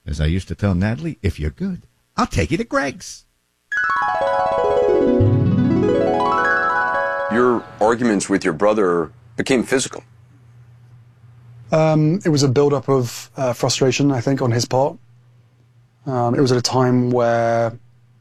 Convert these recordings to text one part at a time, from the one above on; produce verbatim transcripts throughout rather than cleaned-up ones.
As I used to tell Natalie, if you're good, I'll take you to Greg's. Your arguments with your brother became physical. Um, it was a build-up of uh, frustration, I think, on his part. Um, it was at a time where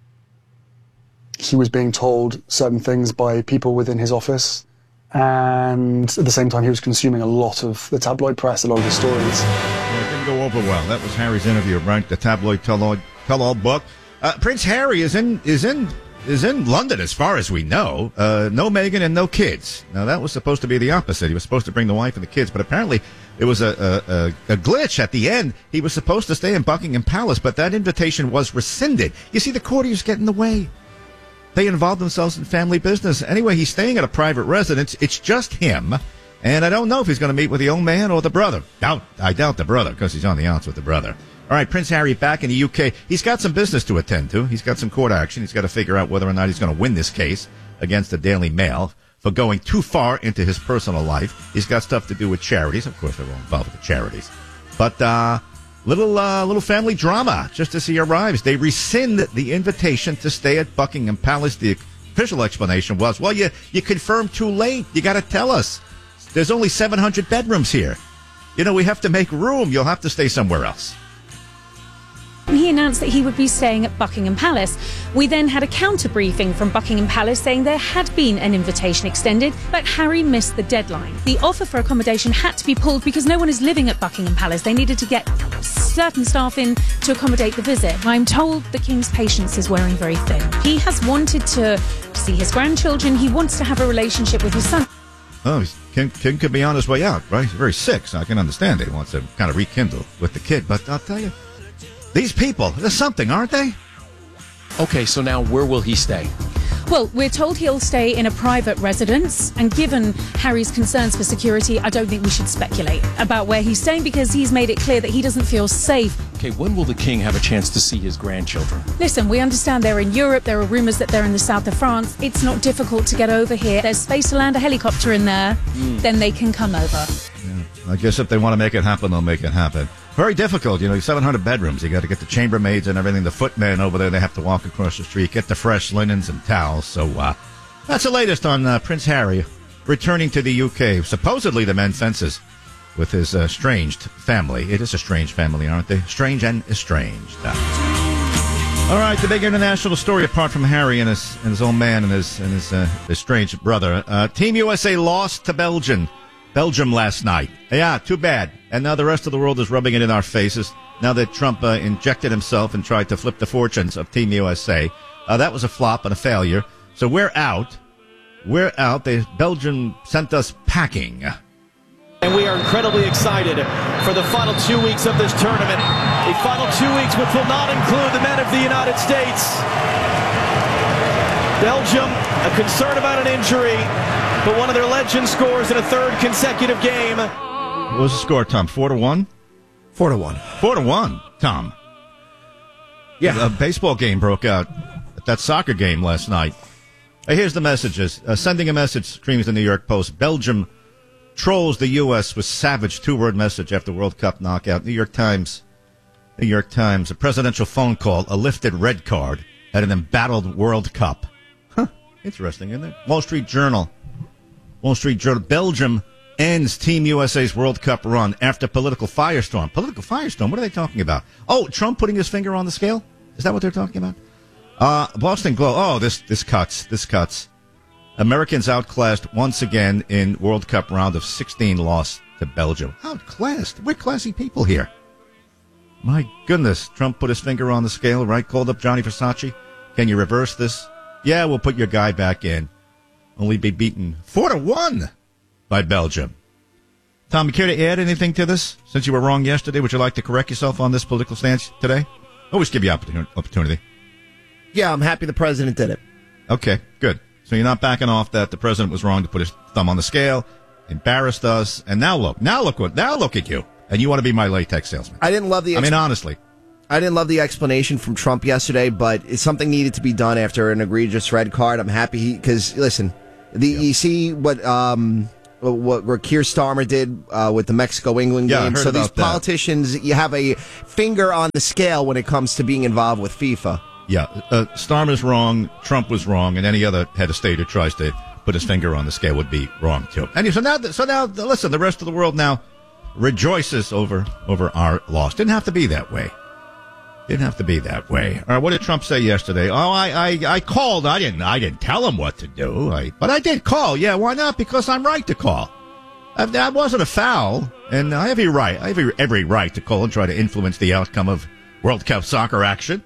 he was being told certain things by people within his office, and at the same time he was consuming a lot of the tabloid press, a lot of the stories. Yeah, it didn't go over well. That was Harry's interview, right? The tabloid tell-all, tell-all book. Uh, Prince Harry is in is in is in London, as far as we know. Uh, no Meghan and no kids. Now that was supposed to be the opposite. He was supposed to bring the wife and the kids, but apparently it was a, a, a glitch at the end. He was supposed to stay in Buckingham Palace, but that invitation was rescinded. You see, the courtiers get in the way. They involve themselves in family business. Anyway, he's staying at a private residence. It's just him. And I don't know if he's going to meet with the old man or the brother. Doubt, I doubt the brother, because he's on the outs with the brother. All right, Prince Harry back in the U K. He's got some business to attend to. He's got some court action. He's got to figure out whether or not he's going to win this case against the Daily Mail for going too far into his personal life. He's got stuff to do with charities. Of course, they're all involved with the charities. But uh, little uh, little family drama just as he arrives. They rescind the invitation to stay at Buckingham Palace. The official explanation was, well, you, you confirmed too late. You got to tell us. There's only seven hundred bedrooms here. You know, we have to make room. You'll have to stay somewhere else. He announced that he would be staying at Buckingham Palace. We then had a counter briefing from Buckingham Palace saying there had been an invitation extended, but Harry missed the deadline. The offer for accommodation had to be pulled because no one is living at Buckingham Palace. They needed to get certain staff in to accommodate the visit. I'm told the King's patience is wearing very thin. He has wanted to see his grandchildren. He wants to have a relationship with his son. Oh, King, King could be on his way out, right? He's very sick, so I can understand it. He wants to kind of rekindle with the kid. But I'll tell you, these people, there's something, aren't they? Okay, so now where will he stay? Well, we're told he'll stay in a private residence, and given Harry's concerns for security, I don't think we should speculate about where he's staying because he's made it clear that he doesn't feel safe. Okay, when will the king have a chance to see his grandchildren? Listen, we understand they're in Europe. There are rumours that they're in the south of France. It's not difficult to get over here. There's space to land a helicopter in there. Mm. Then they can come over. Yeah, I guess if they want to make it happen, they'll make it happen. Very difficult, you know, seven hundred bedrooms. You got to get the chambermaids and everything. The footmen over there, they have to walk across the street, get the fresh linens and towels. So uh, that's the latest on uh, Prince Harry returning to the U K. Supposedly the men fences with his uh, estranged family. It is a strange family, aren't they? Strange and estranged. Uh, all right, the big international story apart from Harry and his and his old man and his and his uh, estranged brother. Uh, Team U S A lost to Belgium. Belgium last night. Yeah, too bad. And now the rest of the world is rubbing it in our faces now that Trump uh, injected himself and tried to flip the fortunes of Team U S A. Uh, that was a flop and a failure. So we're out. We're out. They, Belgium sent us packing. And we are incredibly excited for the final two weeks of this tournament. The final two weeks which will not include the men of the United States. Belgium, a concern about an injury, but one of their legends scores in a third consecutive game. What was the score, Tom? Four to one? Four to one. Four to one, Tom. Yeah. A baseball game broke out at that soccer game last night. Uh, here's the messages. Uh, sending a message, screams the New York Post. Belgium trolls the U S with savage two-word message after World Cup knockout. New York Times. New York Times. A presidential phone call, a lifted red card at an embattled World Cup. Huh. Interesting, isn't it? Wall Street Journal. Wall Street Journal. Belgium ends Team U S A's World Cup run after political firestorm. Political firestorm? What are they talking about? Oh, Trump putting his finger on the scale? Is that what they're talking about? Uh, Boston Globe. Oh, this, this cuts. This cuts. Americans outclassed once again in World Cup round of sixteen loss to Belgium. Outclassed? We're classy people here. My goodness. Trump put his finger on the scale, right? Called up Johnny Versace. Can you reverse this? Yeah, we'll put your guy back in. Only be beaten four to one by Belgium. Tom, you care to add anything to this? Since you were wrong yesterday, would you like to correct yourself on this political stance today? Always give you opportunity. Yeah, I'm happy the president did it. Okay, good. So you're not backing off that the president was wrong to put his thumb on the scale, embarrassed us, and now look, now look what, now look at you, and you want to be my latex salesman. I didn't love the. Exp- I mean, honestly. I didn't love the explanation from Trump yesterday, but it's something needed to be done after an egregious red card. I'm happy because, listen, the, yep. you see what um, what, what Keir Starmer did uh, with the Mexico-England Yeah, I game. heard So these about that. politicians, you have a finger on the scale when it comes to being involved with FIFA. Yeah, uh, Starmer's wrong, Trump was wrong, and any other head of state who tries to put his finger on the scale would be wrong too. Anyway, so now, so now, listen, the rest of the world now rejoices over over our loss. Didn't have to be that way. Didn't have to be that way. All right, what did Trump say yesterday? Oh, I, I, I called. I didn't. I didn't tell him what to do. I, but I did call. Yeah, why not? Because I'm right to call. I, that wasn't a foul, and I have every right. I have every, every right to call and try to influence the outcome of World Cup soccer action.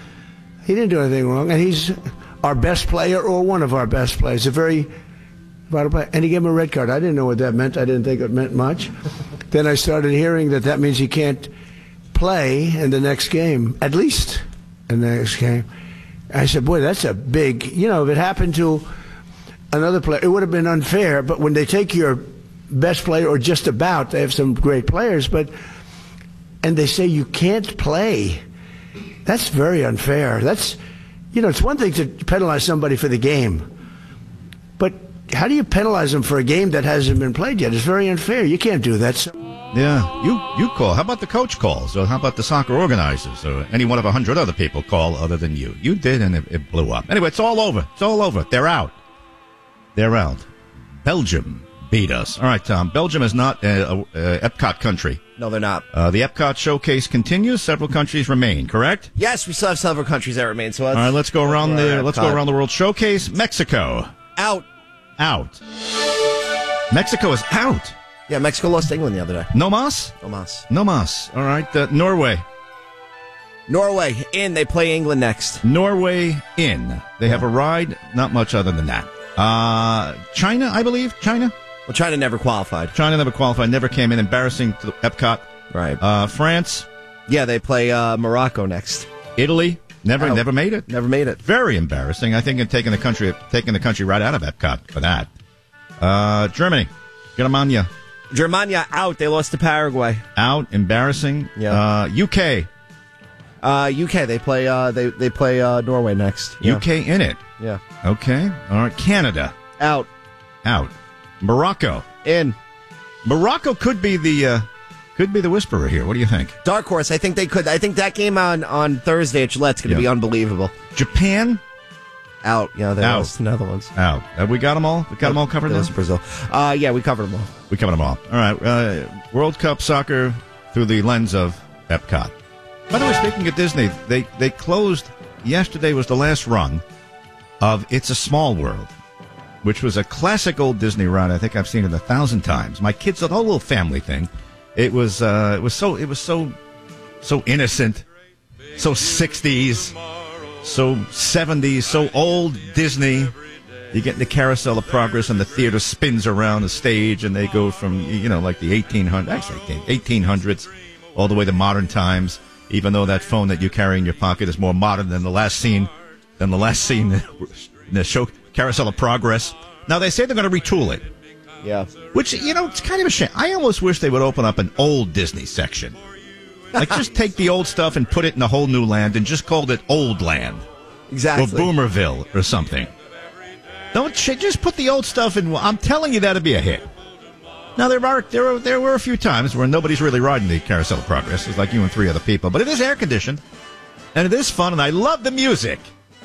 He didn't do anything wrong, and he's our best player or one of our best players. A very vital player, and he gave him a red card. I didn't know what that meant. I didn't think it meant much. Then I started hearing that that means he can't play in the next game, at least in the next game. I said, boy, that's a big, you know, if it happened to another player, it would have been unfair. But when they take your best player, or just about, they have some great players, but, and they say you can't play, that's very unfair. That's, you know, it's one thing to penalize somebody for the game, but how do you penalize them for a game that hasn't been played yet? It's very unfair. You can't do that. So Yeah, you you call. How about the coach calls? Or how about the soccer organizers? Or any one of a hundred other people call other than you? You did, and it, it blew up. Anyway, it's all over. It's all over. They're out. They're out. Belgium beat us. All right, Tom. Belgium is not a, a, a Epcot country. No, they're not. Uh, the Epcot showcase continues. Several countries remain. Correct? Yes, we still have several countries that remain. So let's, all right, let's go around let's the let's go around the world showcase. Mexico out. Out. Mexico is out. Yeah, Mexico lost to England the other day. No mas? No mas. No mas. All right. Uh, Norway. Norway in. They play England next. Norway in. They have a ride. Not much other than that. Uh, China, I believe. China? Well, China never qualified. China never qualified. Never came in. Embarrassing to Epcot. Right. Uh, France. Yeah, they play uh, Morocco next. Italy. Never, Oh. never made it. Never made it. Very embarrassing. I think in taking the country, taking the country right out of Epcot for that. Uh, Germany. Germania. Germania out. They lost to Paraguay. Out. Embarrassing. Yeah. Uh, U K. Uh, U K. They play. Uh, they they play uh, Norway next. Yeah. U K in it. Yeah. Okay. All right. Canada. Out. Out. Morocco. In. Morocco could be the uh, could be the whisperer here. What do you think? Dark horse. I think they could. I think that game on, on Thursday at Gillette's going to Yeah. be unbelievable. Japan. Out. Yeah, they Out. lost to the Netherlands. Out. Have we got them all? We got them all covered They now? lost to Brazil. Uh, yeah, we covered them all. We covered them all. All right. Uh, World Cup soccer through the lens of Epcot. By the way, speaking of Disney, they, they closed, yesterday was the last run of It's a Small World, which was a classic old Disney ride. I think I've seen it a thousand times. My kids, the whole little family thing. It was, uh, it was so, it was so, so innocent, so sixties, so seventies, so old Disney. You get in the Carousel of Progress, and the theater spins around the stage, and they go from, you know, like the eighteen hundreds, actually eighteen hundreds, all the way to modern times. Even though that phone that you carry in your pocket is more modern than the last scene, than the last scene in the show Carousel of Progress. Now they say they're going to retool it, Yeah. which, you know, it's kind of a shame. I almost wish they would open up an old Disney section, like just take the old stuff and put it in a whole new land, and just called it Old Land. Exactly. Or Boomerville or something. Don't ch- just put the old stuff in. I'm telling you, that'd be a hit. Now there are there are, there were a few times where nobody's really riding the Carousel of Progress. It's like you and three other people, but it is air conditioned, and it is fun, and I love the music.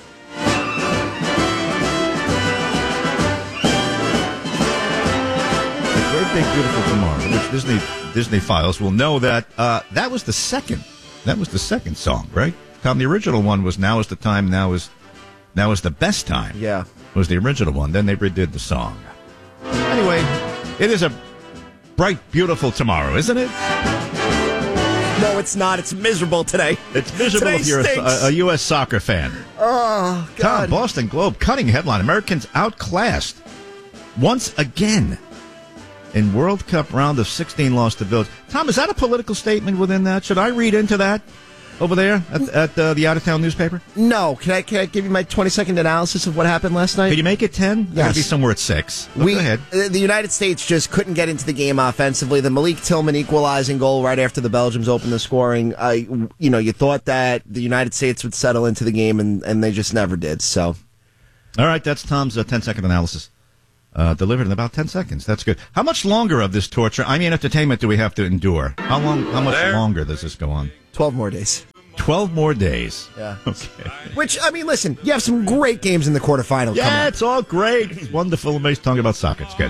The Great Big Beautiful Tomorrow, which Disney Disney files will know that uh, that was the second. That was the second song, right? Tom, the original one was "Now Is the Time." Now is now is the best time. Yeah. Was the original one. Then they redid the song. Anyway, it is a bright, beautiful tomorrow, isn't it? No, it's not. It's miserable today. It's miserable Today if you're stinks. a, a U S soccer fan. Oh, Tom, God. Boston Globe, cutting headline. Americans outclassed once again in World Cup round of sixteen lost to Village. Tom, is that a political statement within that? Should I read into that over there at, at uh, the out-of-town newspaper? No. Can I, can I give you my twenty-second analysis of what happened last night? Could you make it ten? Yes. Gotta be somewhere at six. Oh, we, go ahead. uh, The United States just couldn't get into the game offensively. The Malik Tillman equalizing goal right after the Belgians opened the scoring. Uh, you know, you thought that the United States would settle into the game, and, and they just never did. So, All right, that's Tom's uh, ten-second analysis Uh, delivered in about ten seconds. That's good. How much longer of this torture, I mean entertainment, do we have to endure? How long? How much there. longer does this go on? Twelve more days. Twelve more days. Yeah. Okay. Which, I mean, listen, you have some great games in the quarterfinals. Yeah, it's all great. It's wonderful. Amazing talking about soccer. It's good.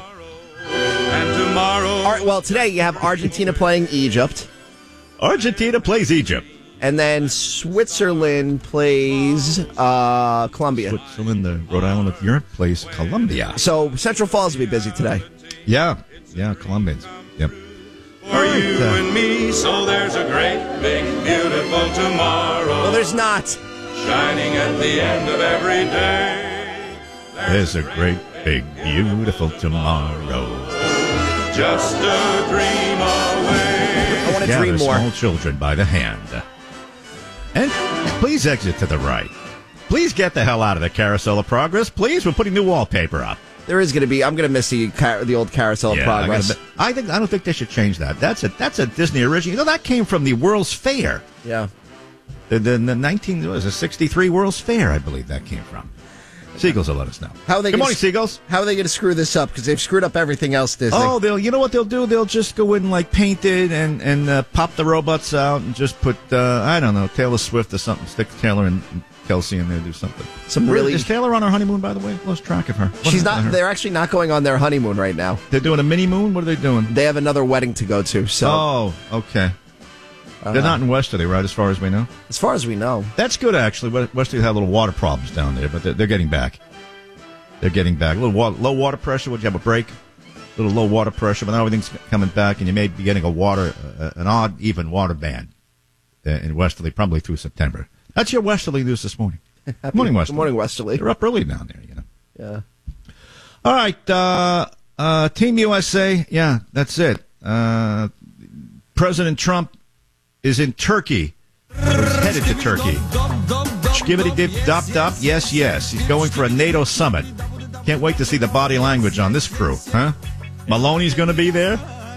And tomorrow. All right, well, today you have Argentina playing Egypt. Argentina plays Egypt. And then Switzerland plays uh, Colombia. Switzerland, the Rhode Island of Europe, plays Colombia. So Central Falls will be busy today. Yeah, yeah, Colombians. Yep. For right, you uh, and me, so there's a great, big, beautiful tomorrow. Well, there's not. Shining at the end of every day. There's, there's a great, big, beautiful tomorrow. Just a dream away. I want to dream more. Small children by the hand. And please exit to the right. Please get the hell out of the Carousel of Progress. Please, we're putting new wallpaper up. There is going to be. I'm going to miss the car, the old Carousel yeah, of Progress. I, gotta, I think I don't think they should change that. That's a that's a Disney original. You know that came from the World's Fair. Yeah. The the, the nineteen was a sixty-three World's Fair, I believe that came from. Seagulls will let us know. How are they Good gonna, morning, Seagulls. How are they going to screw this up? Because they've screwed up everything else, Disney. Oh, they'll. You know what they'll do? They'll just go in like paint it and and uh, pop the robots out and just put uh, I don't know Taylor Swift or something. Stick Taylor and Kelsey in there, do something. Some really is Taylor on her honeymoon? By the way, lost track of her. What She's not. They're actually not going on their honeymoon right now. They're doing a mini moon. What are they doing? They have another wedding to go to. So. Oh, okay. Uh, They're not in Westerly, right? As far as we know. As far as we know, that's good actually. Westerly had a little water problems down there, but they're, they're getting back. They're getting back. A little water, low water pressure. Would you have a break? A little low water pressure, but now everything's coming back, and you may be getting a water, uh, an odd, even water band uh, in Westerly, probably through September. That's your Westerly news this morning. Good morning, Westerly. Good morning, Westerly. They're up early down there, you know. Yeah. All right, uh, uh, Team U S A. Yeah, that's it. Uh, President Trump is in Turkey. He's headed to Turkey. Skibbity dip dop dop. Yes, yes. He's going for a NATO summit. Can't wait to see the body language on this crew, huh? Maloney's going to be there.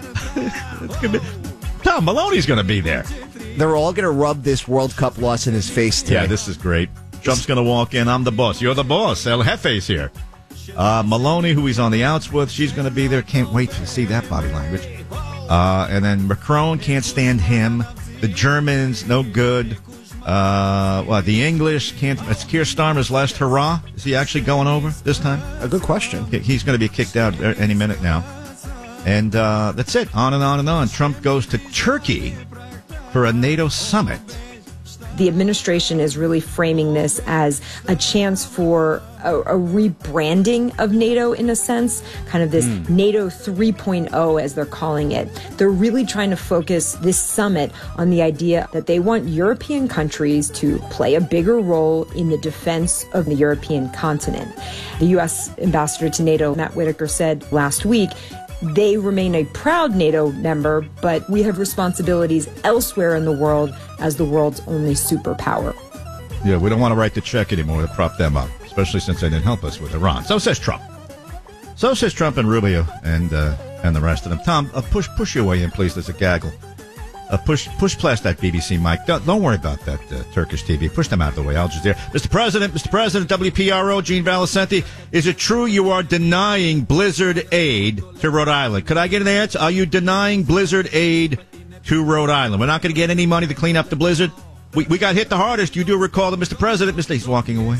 It's gonna be, Tom Maloney's going to be there. They're all going to rub this World Cup loss in his face today. Yeah, this is great. Trump's going to walk in. I'm the boss. You're the boss. El Jefe's here. Uh, Maloney, who he's on the outs with, she's going to be there. Can't wait to see that body language. Uh, and then Macron, can't stand him. The Germans, no good. Uh, well, the English can't. It's Keir Starmer's last hurrah. Is he actually going over this time? A good question. He's going to be kicked out any minute now. And uh, that's it. On and on and on. Trump goes to Turkey for a NATO summit. The administration is really framing this as a chance for a, a rebranding of NATO in a sense, kind of this mm. NATO three point oh as they're calling it. They're really trying to focus this summit on the idea that they want European countries to play a bigger role in the defense of the European continent. The U S ambassador to NATO, Matt Whitaker, said last week, they remain a proud NATO member, but we have responsibilities elsewhere in the world as the world's only superpower. Yeah, we don't want to write the check anymore to prop them up, especially since they didn't help us with Iran. So says Trump. So says Trump and Rubio and uh, and the rest of them. Tom, uh, push push your way in, please. There's a gaggle. Uh, push push past that B B C mic. Don't, don't worry about that uh, Turkish T V. Push them out of the way. Al Jazeera. Mister President, Mister President, W P R O, Gene Valicenti, is it true you are denying Blizzard aid to Rhode Island? Could I get an answer? Are you denying Blizzard aid to Rhode Island? We're not going to get any money to clean up the blizzard? We we got hit the hardest. You do recall that Mister President, Mister He's walking away.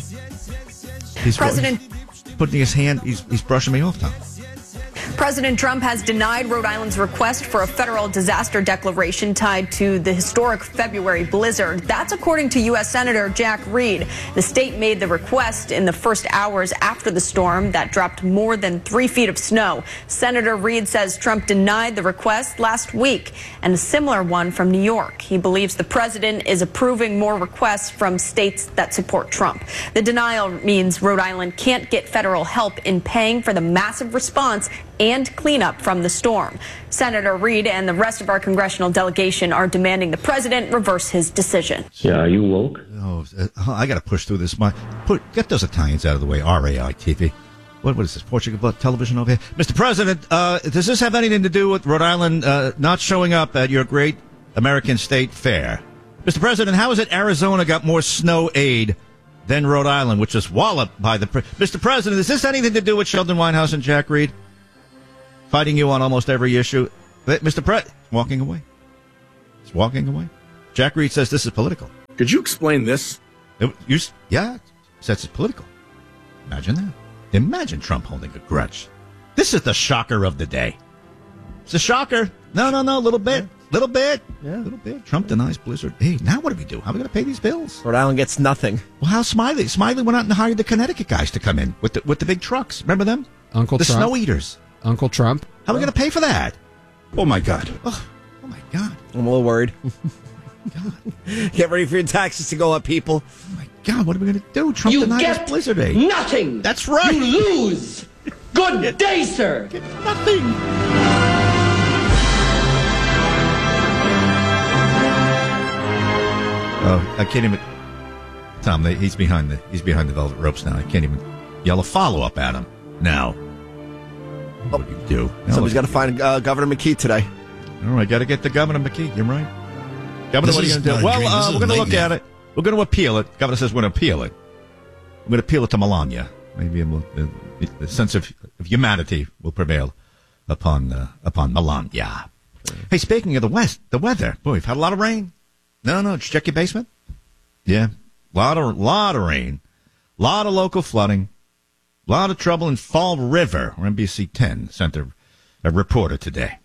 He's President. putting his hand, he's, he's brushing me off, Tom. President Trump has denied Rhode Island's request for a federal disaster declaration tied to the historic February blizzard. That's according to U S Senator Jack Reed. The state made the request in the first hours after the storm that dropped more than three feet of snow. Senator Reed says Trump denied the request last week and a similar one from New York. He believes the president is approving more requests from states that support Trump. The denial means Rhode Island can't get federal help in paying for the massive response and cleanup from the storm. Senator Reed and the rest of our congressional delegation are demanding the president reverse his decision. Yeah, are you woke? Oh, uh, I got to push through this. My, put, get those Italians out of the way. R A I T V. What, what is this? Portugal television over here? Mister President, uh, does this have anything to do with Rhode Island uh, not showing up at your great American State Fair? Mister President, how is it Arizona got more snow aid then Rhode Island, which was walloped by the... Pre- Mister President, is this anything to do with Sheldon Winehouse and Jack Reed? Fighting you on almost every issue? Mister Pre... Walking away. He's walking away. Jack Reed says this is political. Could you explain this? It, you, yeah, says it's political. Imagine that. Imagine Trump holding a grudge. This is the shocker of the day. It's a shocker. No, no, no, a little bit. Little bit. Yeah. Little bit. Trump denies Blizzard. Hey, now what do we do? How are we going to pay these bills? Rhode Island gets nothing. Well, how's Smiley? Smiley went out and hired the Connecticut guys to come in with the, with the big trucks. Remember them? Uncle the Trump. The snow eaters. Uncle Trump. How are we going to pay for that? Oh, my God. Oh, oh my God. I'm a little worried. God. Get ready for your taxes to go up, people. Oh, my God. What are we going to do? Trump you denied get us Blizzard aid. Nothing. That's right. You lose. Good day, sir. Get nothing. Oh, I can't even. Tom, they, he's behind the he's behind the velvet ropes now. I can't even yell a follow up at him now. What do you do? Now Somebody's got to find uh, Governor McKee today. All right, got to get the Governor McKee. You're right. Governor, this what are you going to do? Well, uh, we're going to look at it. We're going to appeal it. Governor says we're going to appeal it. We're going to appeal it to Melania. Maybe the, the, the sense of, of humanity will prevail upon uh, upon Melania. Hey, speaking of the West, the weather. Boy, we've had a lot of rain. No, no, just check your basement. Yeah, lot of lot of rain, lot of local flooding, lot of trouble in Fall River. Or N B C ten sent a, a reporter today.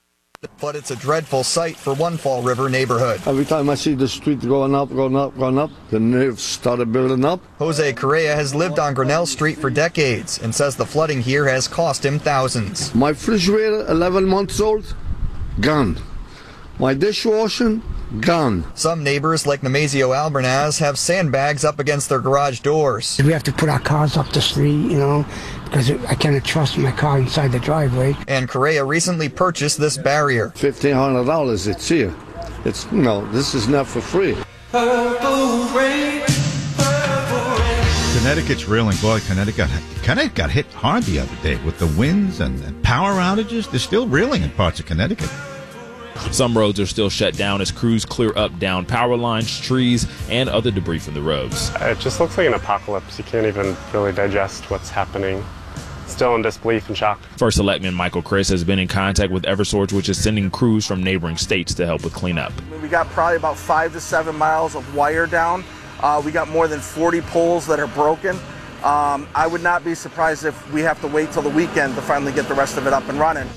But it's a dreadful sight for one Fall River neighborhood. Every time I see the street going up, going up, going up, the nerves started building up. Jose Correa has lived on Grinnell Street for decades and says the flooding here has cost him thousands. My refrigerator, eleven months old, gone. My dishwasher, gone. Some neighbors, like Nemesio Albernaz, have sandbags up against their garage doors. We have to put our cars up the street, you know, because I can't trust my car inside the driveway. And Correa recently purchased this barrier. fifteen hundred dollars, it's here. It's, no, this is not for free. Purple rain, purple rain. Connecticut's reeling. Boy, Connecticut, Connecticut got hit hard the other day with the winds and, and power outages. They're still reeling in parts of Connecticut. Some roads are still shut down as crews clear up down power lines, trees, and other debris from the roads. It just looks like an apocalypse. You can't even really digest what's happening. Still in disbelief and shock. First Selectman Michael Chris has been in contact with Eversource, which is sending crews from neighboring states to help with cleanup. We got probably about five to seven miles of wire down. Uh, we got more than forty poles that are broken. Um, I would not be surprised if we have to wait till the weekend to finally get the rest of it up and running.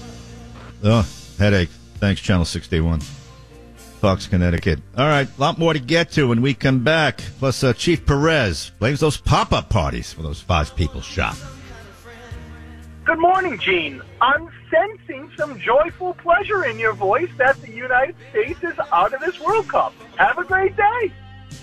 Oh, headache. Thanks, Channel sixty-one. Fox, Connecticut. All right, a lot more to get to when we come back. Plus, uh, Chief Perez blames those pop-up parties for those five people shot. Good morning, Gene. I'm sensing some joyful pleasure in your voice that the United States is out of this World Cup. Have a great day.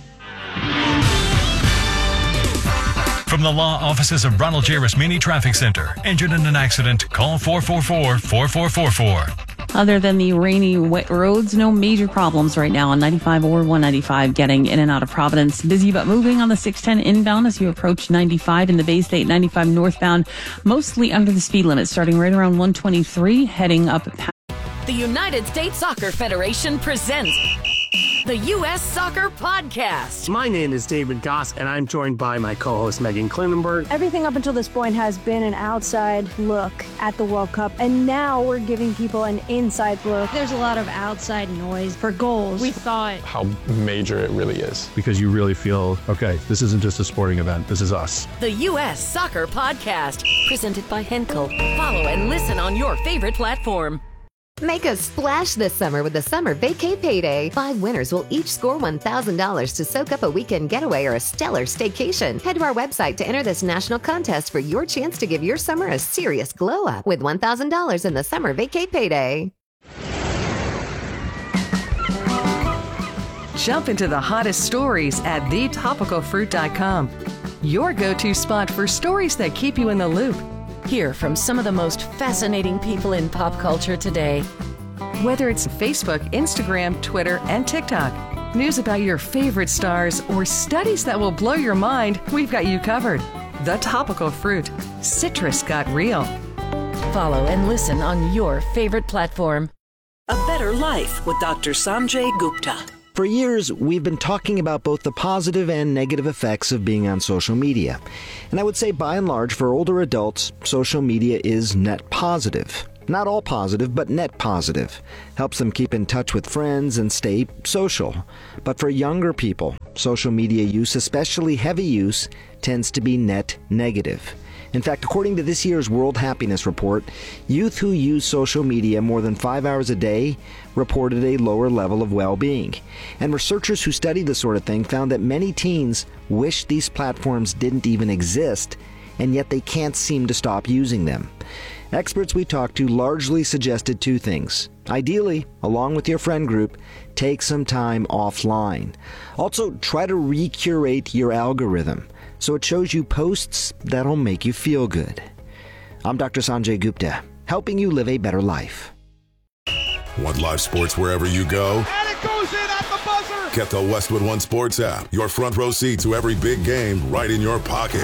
From the law offices of Ronald J. Rasmini Traffic Center. Injured in an accident? Call four four four, four four four four. Other than the rainy, wet roads, no major problems right now on ninety-five or one ninety-five getting in and out of Providence. Busy but moving on the six ten inbound as you approach ninety-five in the Bay State ninety-five northbound, mostly under the speed limit, starting right around one twenty-three, heading up. The United States Soccer Federation presents the U S Soccer Podcast. My name is David Goss, and I'm joined by my co-host Megan Klinenberg. Everything up until this point has been an outside look at the World Cup, and now we're giving people an inside look. There's a lot of outside noise for goals. We thought how major it really is. Because you really feel, okay, this isn't just a sporting event, this is us. The U S Soccer Podcast, presented by Henkel. Follow and listen on your favorite platform. Make a splash this summer with the Summer Vacay Payday. Five winners will each score one thousand dollars to soak up a weekend getaway or a stellar staycation. Head to our website to enter this national contest for your chance to give your summer a serious glow up with one thousand dollars in the Summer Vacay Payday. Jump into the hottest stories at the topical fruit dot com. Your go-to spot for stories that keep you in the loop. Hear from some of the most fascinating people in pop culture today. Whether it's Facebook, Instagram, Twitter, and TikTok, news about your favorite stars, or studies that will blow your mind, we've got you covered. The Topical Fruit. Citrus got real. Follow and listen on your favorite platform. A Better Life with Doctor Sanjay Gupta. For years, we've been talking about both the positive and negative effects of being on social media. And I would say, by and large, for older adults, social media is net positive. Not all positive, but net positive. Helps them keep in touch with friends and stay social. But for younger people, social media use, especially heavy use, tends to be net negative. In fact, according to this year's World Happiness Report, youth who use social media more than five hours a day reported a lower level of well-being. And researchers who studied this sort of thing found that many teens wish these platforms didn't even exist, and yet they can't seem to stop using them. Experts we talked to largely suggested two things. Ideally, along with your friend group, take some time offline. Also, try to recurate your algorithm so it shows you posts that'll make you feel good. I'm Doctor Sanjay Gupta, helping you live a better life. Want live sports wherever you go? And it goes in at the buzzer! Get the Westwood One Sports app. Your front row seat to every big game right in your pocket.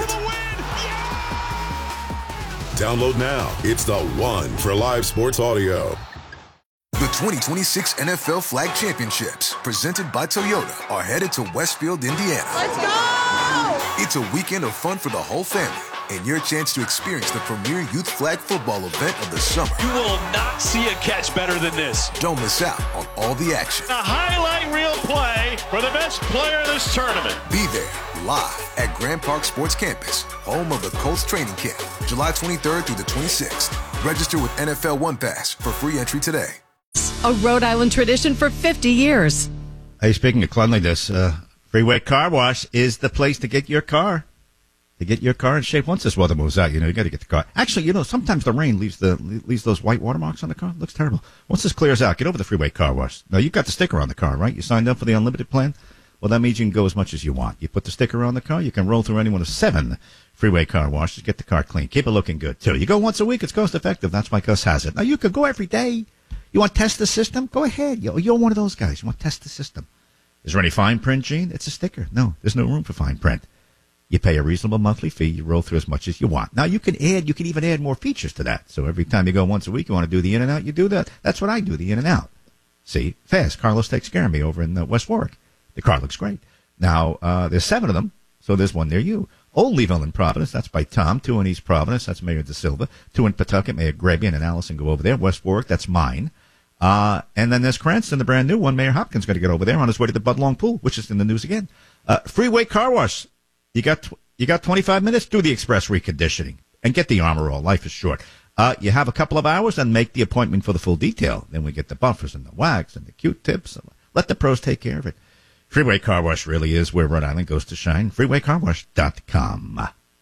Download now. It's the one for live sports audio. The twenty twenty-six N F L Flag Championships, presented by Toyota, are headed to Westfield, Indiana. Let's go! It's a weekend of fun for the whole family and your chance to experience the premier youth flag football event of the summer. You will not see a catch better than this. Don't miss out on all the action. A highlight reel play for the best player in this tournament. Be there live at Grand Park Sports Campus, home of the Colts training camp, July twenty-third through the twenty-sixth. Register with N F L One Pass for free entry today. A Rhode Island tradition for fifty years. Hey, speaking of cleanliness, uh, Freeway Car Wash is the place to get your car. To get your car in shape. Once this weather moves out, you know, you got to get the car. Actually, you know, sometimes the rain leaves the leaves those white watermarks on the car. It looks terrible. Once this clears out, get over the Freeway Car Wash. Now, you've got the sticker on the car, right? You signed up for the unlimited plan? Well, that means you can go as much as you want. You put the sticker on the car, you can roll through any one of seven Freeway Car Washes, get the car clean. Keep it looking good, too. You go once a week, it's cost effective. That's why Gus has it. Now, you could go every day. You want to test the system? Go ahead. You're one of those guys. You want to test the system. Is there any fine print, Gene? It's a sticker. No, there's no room for fine print. You pay a reasonable monthly fee. You roll through as much as you want. Now, you can add, you can even add more features to that. So every time you go once a week, you want to do the in and out, you do that. That's what I do, the in and out. See, fast. Carlos takes care of me over in uh, West Warwick. The car looks great. Now, uh, there's seven of them, so there's one near you. Old Leeville in Providence, that's by Tom. Two in East Providence, that's Mayor De Silva. Two in Pawtucket, Mayor Grebian and Allison go over there. West Warwick, that's mine. Uh, and then there's Cranston, the brand new one. Mayor Hopkins going to get over there on his way to the Budlong Pool, which is in the news again. Uh, Freeway Car Wash. You got tw- you got twenty-five minutes? Do the express reconditioning and get the Armor All. Life is short. Uh, you have a couple of hours and make the appointment for the full detail. Then we get the buffers and the wax and the Q-tips. Let the pros take care of it. Freeway Car Wash really is where Rhode Island goes to shine. freeway car wash dot com.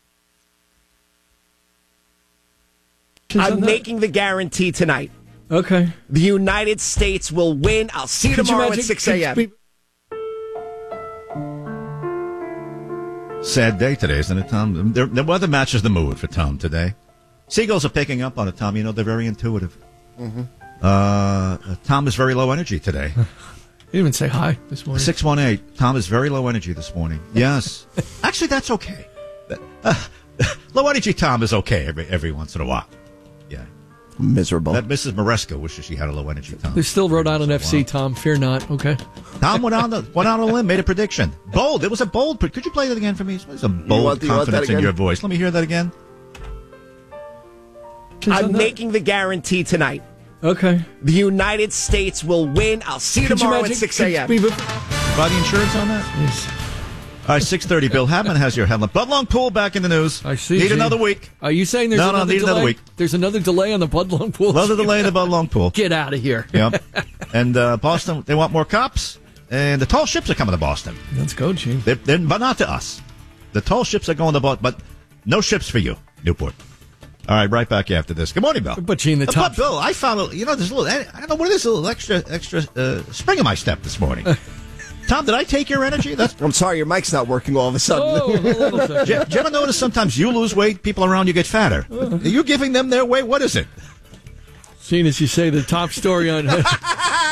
I'm making the guarantee tonight. Okay. The United States will win. I'll see you Could tomorrow you at six a.m. Sad day today, isn't it, Tom? The, the weather matches the mood for Tom today. Seagulls are picking up on it, Tom. You know, they're very intuitive. Mm-hmm. Uh, Tom is very low energy today. You didn't even say hi this morning. six one eight. Tom is very low energy this morning. Yes. Actually, that's okay. Uh, low energy Tom is okay every every once in a while. Yeah. Miserable. That Missus Maresco wishes she had a low energy Tom. There's still Rhode Island F C, Tom. Fear not. Okay. Tom went on the went on a limb, made a prediction. Bold. It was a bold. Could you play that again for me? There's a bold want the- you want confidence that in again? your voice. Let me hear that again. I'm making the guarantee tonight. Okay. The United States will win. I'll see you Could you tomorrow imagine- at six could a.m. we- Buy the insurance on that? Yes. All right, six thirty. Bill Hadman has your headline. Budlong Pool back in the news. I see. Need Gene. another week. Are you saying there's No, no, another need delay? another week. There's another delay on the Budlong Pool? Another delay in the Budlong Pool. Get out of here. Yep. And uh, Boston, they want more cops. And the tall ships are coming to Boston. Let's go, Gene. They're, they're, but not to us. The tall ships are going to Boston, but no ships for you, Newport. All right, right back after this. Good morning, Bill. But Gene, the Uh, top. But Bill, I found a, you know, there's a little, I don't know what it is, a little extra, extra uh, spring in my step this morning. Tom, did I take your energy? That's. I'm sorry, your mic's not working all of a sudden. Oh, hold on a second. Do you, do you ever notice sometimes you lose weight, people around you get fatter? Are you giving them their weight? What is it? Gene, as you say, the top story on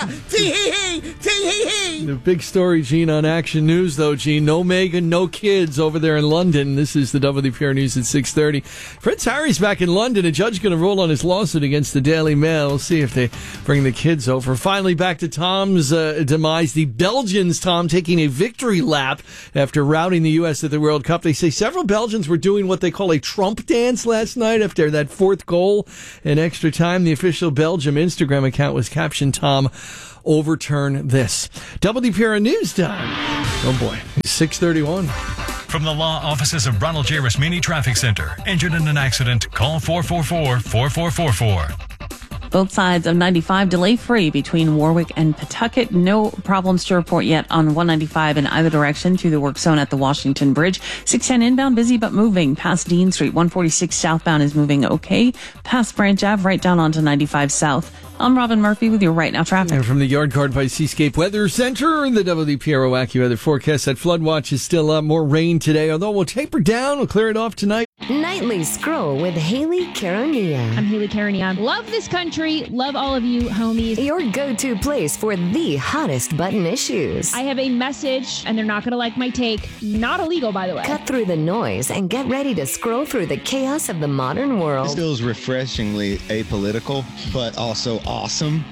Tee-hee-hee! Tee-hee-hee! The big story, Gene, on Action News, though, Gene. No Meghan, no kids over there in London. This is the W P R News at six thirty. Prince Harry's back in London. A judge going to rule on his lawsuit against the Daily Mail. We'll see if they bring the kids over. Finally, back to Tom's uh, demise. The Belgians, Tom, taking a victory lap after routing the U S at the World Cup. They say several Belgians were doing what they call a Trump dance last night after that fourth goal in extra time. The official Belgium Instagram account was captioned, Tom, overturn this. W P R News time. Oh boy, six thirty-one. From the law offices of Ronald J. Rasmini Traffic Center. Injured in an accident? Call four four four, four four four four. Both sides of ninety-five delay-free between Warwick and Pawtucket. No problems to report yet on one ninety-five in either direction through the work zone at the Washington Bridge. six ten inbound, busy but moving. Past Dean Street. one forty-six southbound is moving okay. Past Branch Ave, right down onto ninety-five South. I'm Robin Murphy with your Right Now traffic. And from the Yard Guard by Seascape Weather Center and the W P R O AccuWeather forecast, that flood watch is still up. More rain today, although we'll taper down. We'll clear it off tonight. Nightly Scroll with Haley Caronia. I'm Haley Caronia. Love this country. Love all of you, homies. Your go-to place for the hottest button issues. I have a message, and they're not going to like my take. Not illegal, by the way. Cut through the noise and get ready to scroll through the chaos of the modern world. This feels refreshingly apolitical, but also awesome.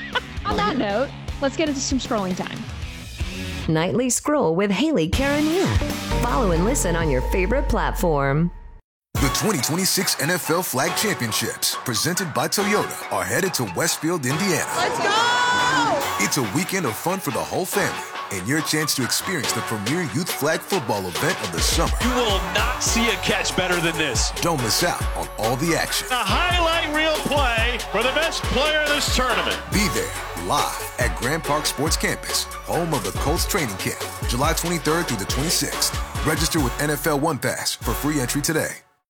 On that note, let's get into some scrolling time. Nightly Scroll with Haley Caronia. Follow and listen on your favorite platform. The twenty twenty-six N F L Flag Championships, presented by Toyota, are headed to Westfield, Indiana. Let's go! It's a weekend of fun for the whole family and your chance to experience the premier youth flag football event of the summer. You will not see a catch better than this. Don't miss out on all the action. A highlight reel play for the best player in this tournament. Be there live at Grand Park Sports Campus, home of the Colts training camp, July twenty-third through the twenty-sixth. Register with N F L One Pass for free entry today.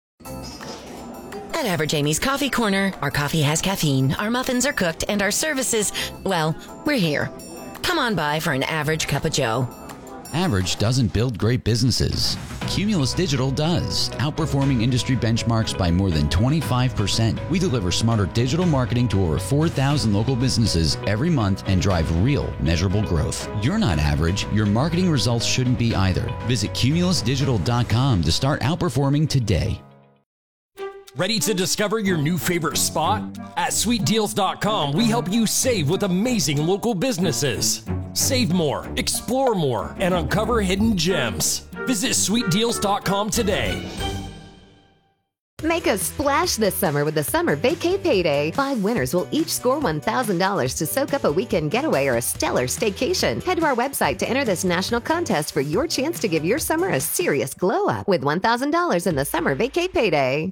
At Average Amy's Coffee Corner, our coffee has caffeine, our muffins are cooked, and our services, well, we're here. Come on by for an average cup of joe. Average doesn't build great businesses. Cumulus Digital does, outperforming industry benchmarks by more than twenty-five percent. We deliver smarter digital marketing to over four thousand local businesses every month and drive real, measurable growth. You're not average. Your marketing results shouldn't be either. Visit cumulus digital dot com to start outperforming today. Ready to discover your new favorite spot? At sweet deals dot com, we help you save with amazing local businesses. Save more, explore more, and uncover hidden gems. Visit sweet deals dot com today. Make a splash this summer with the Summer Vacay Payday. Five winners will each score one thousand dollars to soak up a weekend getaway or a stellar staycation. Head to our website to enter this national contest for your chance to give your summer a serious glow up with one thousand dollars in the Summer Vacay Payday.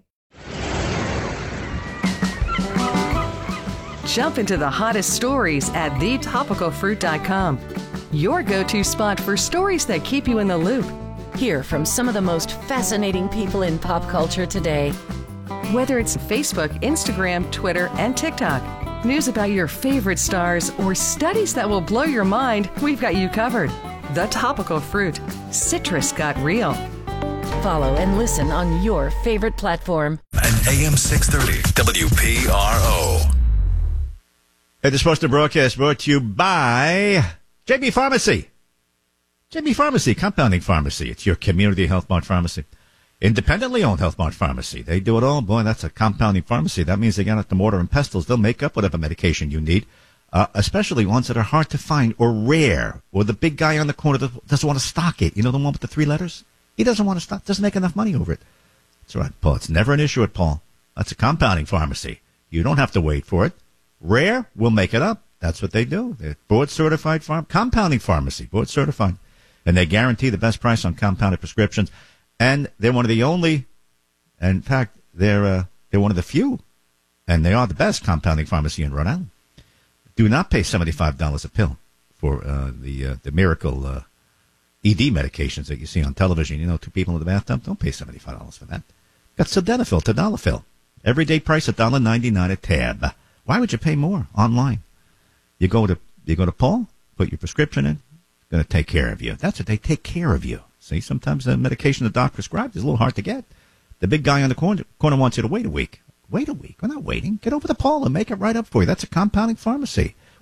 Jump into the hottest stories at the topical fruit dot com. Your go-to spot for stories that keep you in the loop. Hear from some of the most fascinating people in pop culture today. Whether it's Facebook, Instagram, Twitter, and TikTok, news about your favorite stars, or studies that will blow your mind, we've got you covered. The Topical Fruit. Citrus got real. Follow and listen on your favorite platform. And A M six thirty W P R O. Hey, this Postal broadcast brought to you by J B Pharmacy. J B Pharmacy, compounding pharmacy. It's your community Health Mart pharmacy. Independently owned Health Mart pharmacy. They do it all. Boy, that's a compounding pharmacy. That means they got out the mortar and pestles. They'll make up whatever medication you need, uh, especially ones that are hard to find or rare, or the big guy on the corner that doesn't want to stock it. You know, the one with the three letters? He doesn't want to stock, doesn't make enough money over it. That's right, Paul. It's never an issue at Paul. That's a compounding pharmacy. You don't have to wait for it. Rare, we'll make it up. That's what they do. They're board-certified farm compounding pharmacy, board-certified. And they guarantee the best price on compounded prescriptions. And they're one of the only, in fact, they're uh, they're one of the few, and they are the best compounding pharmacy in Rhode Island. Do not pay seventy-five dollars a pill for uh, the uh, the miracle uh, E D medications that you see on television. You know, two people in the bathtub, don't pay seventy-five dollars for that. Got Sildenafil, Tadalafil. Everyday price one dollar ninety-nine a tab. Why would you pay more online? You go to you go to Paul, put your prescription in, going to take care of you. That's what they take care of you. See, sometimes the medication the doc prescribed is a little hard to get. The big guy on the corner, corner wants you to wait a week. Wait a week. We're not waiting. Get over to Paul and make it right up for you. That's a compounding pharmacy.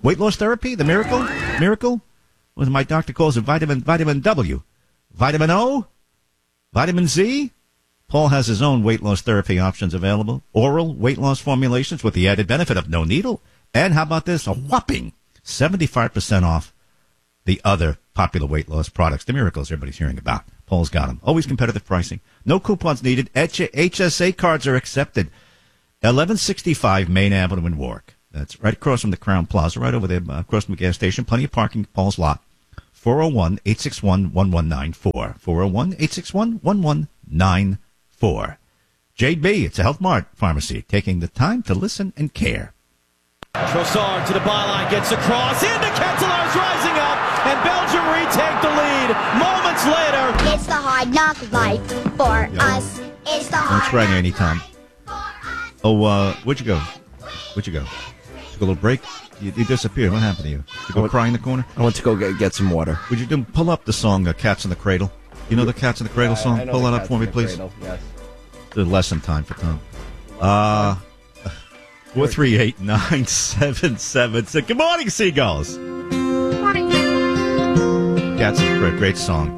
Weight loss therapy, the miracle, miracle, what my doctor calls it vitamin, vitamin W, vitamin O, vitamin Z. Paul has his own weight loss therapy options available. Oral weight loss formulations with the added benefit of no needle. And how about this? A whopping seventy-five percent off the other popular weight loss products, the miracles everybody's hearing about. Paul's got them. Always competitive pricing. No coupons needed. H S A cards are accepted. eleven sixty-five Main Avenue in Warwick. That's right across from the Crown Plaza, right over there, uh, across from the gas station. Plenty of parking. Paul's lot. four oh one, eight six one, one one nine four. four oh one, eight six one, one one nine four. J B, it's a Health Mart pharmacy, taking the time to listen and care. Trossard to the byline, gets across, into Kettelar's rising up, and Belgium retake the lead. Moments later, it's the hard knock life for yeah. us. It's the hard That's right, Annie Tom. Oh, uh, where'd you go? Where'd you go? Took a little break? You, you disappeared. What happened to you? Did you go went, cry in the corner? I went to go get, get some water. Would you do, pull up the song uh, Cats in the Cradle? You know the Cats in the Cradle yeah, song? I know Pull the that up Cats for me, in the please. Cradle, yes. The lesson time for Tom. Uh, four three eight, nine seven seven six. Good morning, Seagulls. Good morning. Cats in the Cradle, great song.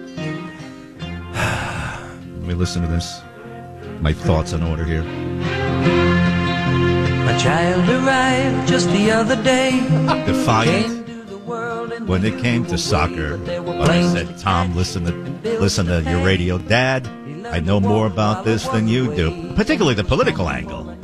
Let me listen to this. My thoughts in order here. My child arrived just the other day. Defiant. When it came to soccer, but I said, Tom, listen to listen to your radio. Dad, I know more about this than you do, particularly the political angle.